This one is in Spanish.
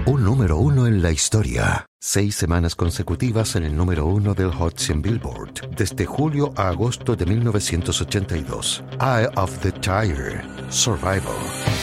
Un número uno en la historia. 6 semanas consecutivas en el número uno del Hot 100 Billboard, desde julio a agosto de 1982. Eye of the Tiger, Survival.